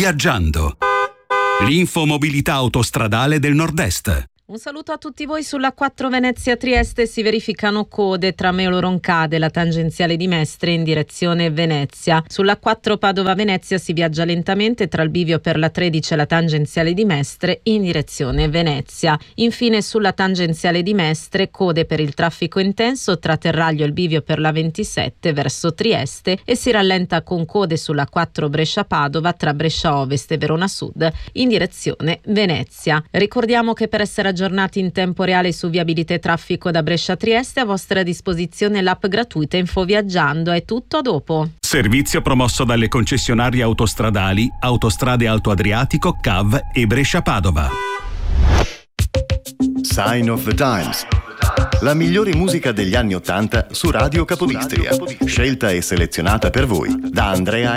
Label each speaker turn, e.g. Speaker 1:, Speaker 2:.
Speaker 1: Viaggiando. L'infomobilità autostradale del Nord-Est.
Speaker 2: Un saluto a tutti voi. Sulla 4 Venezia-Trieste si verificano code tra Meolo-Roncade e la tangenziale di Mestre in direzione Venezia. Sulla 4 Padova-Venezia si viaggia lentamente tra il bivio per la 13 e la tangenziale di Mestre in direzione Venezia. Infine sulla tangenziale di Mestre code per il traffico intenso tra Terraglio e il bivio per la 27 verso Trieste e si rallenta con code sulla 4 Brescia-Padova tra Brescia Ovest e Verona Sud in direzione Venezia. Ricordiamo che per essere aggiornati in tempo reale su viabilità e traffico da Brescia a Trieste, a vostra disposizione l'app gratuita Infoviaggiando. È tutto, a dopo.
Speaker 1: Servizio promosso dalle concessionarie autostradali Autostrade Alto Adriatico, CAV e Brescia-Padova.
Speaker 3: Sign of the Times. La migliore musica degli anni '80 su Radio Capodistria. Scelta e selezionata per voi da Andrea